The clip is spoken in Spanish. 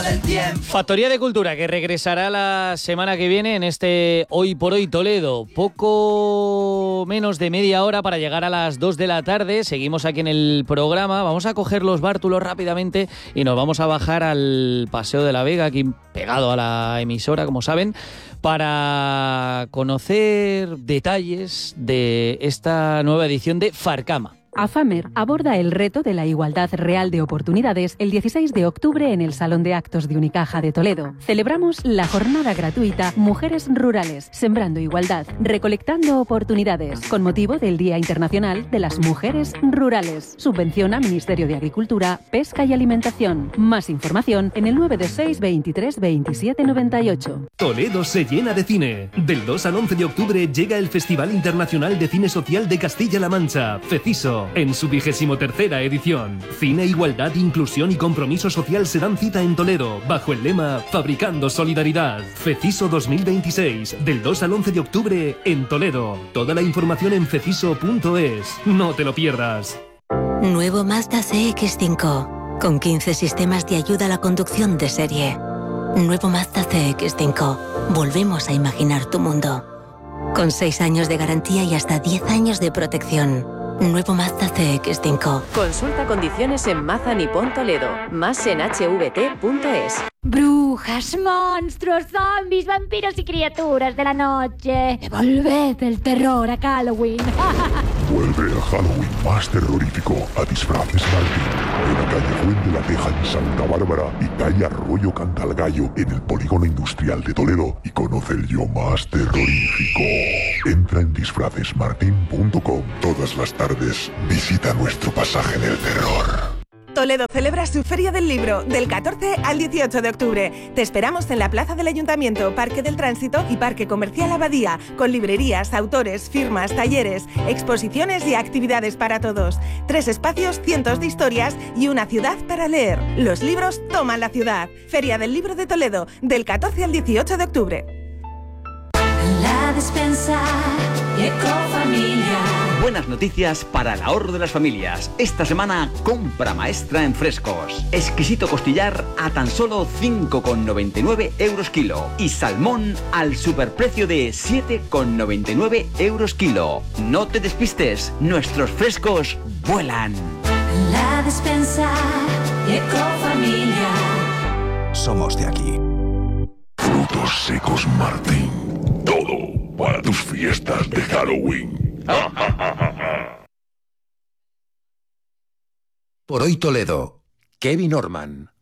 Factoría de Cultura, que regresará la semana que viene en este Hoy por Hoy Toledo. Poco menos de media hora para llegar a las 2 de la tarde. Seguimos aquí en el programa. Vamos a coger los bártulos rápidamente y nos vamos a bajar al Paseo de la Vega, aquí pegado a la emisora, como saben, para conocer detalles de esta nueva edición de Farcama. AFAMER aborda el reto de la igualdad real de oportunidades el 16 de octubre en el Salón de Actos de Unicaja de Toledo. Celebramos la jornada gratuita Mujeres Rurales, Sembrando Igualdad, Recolectando Oportunidades, con motivo del Día Internacional de las Mujeres Rurales. Subvenciona Ministerio de Agricultura, Pesca y Alimentación. Más información en el 926 23 27 98. Toledo se llena de cine. Del 2 al 11 de octubre llega el Festival Internacional de Cine Social de Castilla-La Mancha, FECISO, en su 23ª edición. Cine, igualdad, inclusión y compromiso social se dan cita en Toledo, bajo el lema Fabricando Solidaridad. FECISO 2026, del 2 al 11 de octubre en Toledo. Toda la información en feciso.es. No te lo pierdas. Nuevo Mazda CX-5, con 15 sistemas de ayuda a la conducción de serie. Nuevo Mazda CX-5. Volvemos a imaginar tu mundo. Con 6 años de garantía y hasta 10 años de protección. Nuevo Mazda CX-5. Consulta condiciones en Mazda Nippon Toledo. Más en hvt.es. Brujas, monstruos, zombies, vampiros y criaturas de la noche. Devolved el terror a Halloween. Vuelve el Halloween más terrorífico a Disfraces Martín, en la calle Fuente de la Teja en Santa Bárbara y calle Arroyo Cantalgallo en el Polígono Industrial de Toledo, y conoce el yo más terrorífico. Entra en disfracesmartin.com. Todas las tardes visita nuestro pasaje en el terror. Toledo celebra su Feria del Libro del 14 al 18 de octubre. Te esperamos en la Plaza del Ayuntamiento, Parque del Tránsito y Parque Comercial Abadía, con librerías, autores, firmas, talleres, exposiciones y actividades para todos. 3 espacios, cientos de historias y una ciudad para leer. Los libros toman la ciudad. Feria del Libro de Toledo, del 14 al 18 de octubre. La despensa Ecofamilia. Buenas noticias para el ahorro de las familias. Esta semana, compra maestra en frescos. Exquisito costillar a tan solo 5,99 euros kilo. Y salmón al superprecio de 7,99 euros kilo. No te despistes, nuestros frescos vuelan. La despensa Ecofamilia. Somos de aquí. Frutos secos Martín. Todo para tus fiestas de Halloween. Por Hoy Toledo, Kevin Orman.